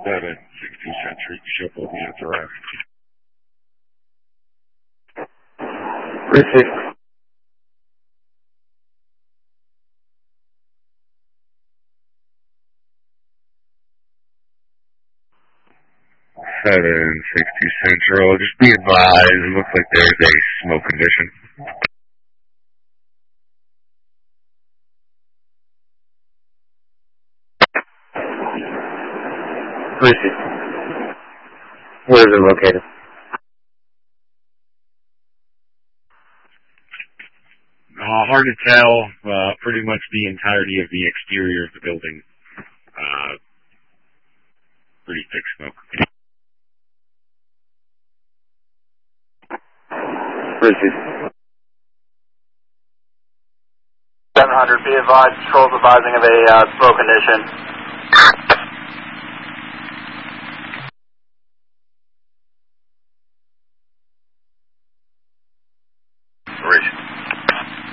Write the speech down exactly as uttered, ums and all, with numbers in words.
seven sixty Century, Shuffle units arrived. Receive. seven sixty Central, just be advised, it looks like there's a smoke condition. Receive. Where is it located? Uh, hard to tell, uh, pretty much the entirety of the exterior of the building. Uh, pretty thick smoke. Receive. seven hundred, be advised, controls advising of a uh, smoke condition.